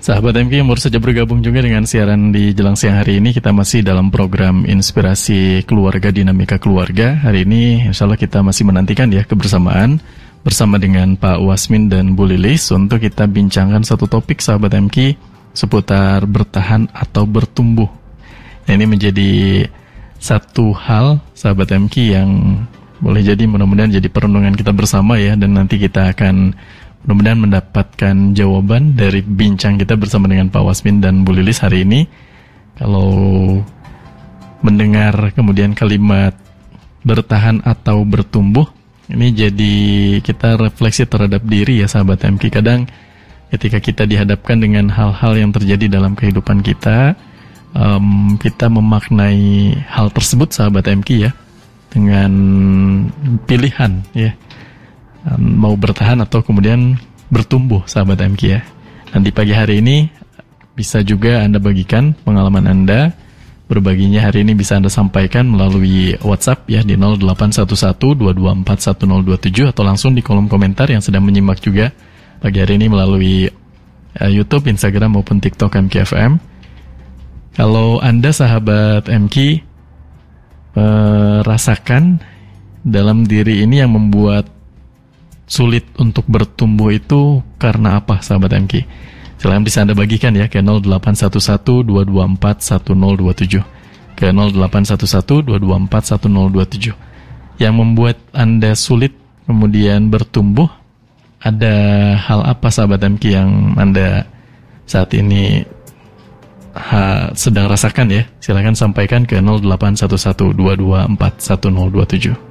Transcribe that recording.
Sahabat MK yang baru saja bergabung juga dengan siaran di Jelang Siang hari ini, kita masih dalam program Inspirasi Keluarga Dinamika Keluarga. Hari ini insya Allah kita masih menantikan ya kebersamaan bersama dengan Pak Wasmin dan Bu Lilis untuk kita bincangkan satu topik sahabat MK seputar bertahan atau bertumbuh. Nah, ini menjadi satu hal sahabat MK yang boleh jadi mudah-mudahan jadi perenungan kita bersama ya, dan nanti kita akan mudah-mudahan mendapatkan jawaban dari bincang kita bersama dengan Pak Wasmin dan Bu Lilis hari ini. Kalau mendengar kemudian kalimat bertahan atau bertumbuh, ini jadi kita refleksi terhadap diri ya sahabat MK. Kadang ketika kita dihadapkan dengan hal-hal yang terjadi dalam kehidupan kita, kita memaknai hal tersebut sahabat MK ya dengan pilihan ya, mau bertahan atau kemudian bertumbuh sahabat MK ya. Nanti pagi hari ini bisa juga Anda bagikan pengalaman Anda. Berbaginya hari ini bisa Anda sampaikan melalui WhatsApp ya di 0811-224-1027 atau langsung di kolom komentar yang sedang menyimak juga pagi hari ini melalui YouTube, Instagram maupun TikTok MKFM. Kalau Anda sahabat MK merasakan dalam diri ini yang membuat sulit untuk bertumbuh itu karena apa sahabat MK? Silahkan bisa Anda bagikan ya ke 0811-224-1027 ke 0811-224-1027. Yang membuat Anda sulit kemudian bertumbuh, ada hal apa sahabat MK yang Anda saat ini sedang rasakan ya? Silahkan sampaikan ke 0811-224-1027.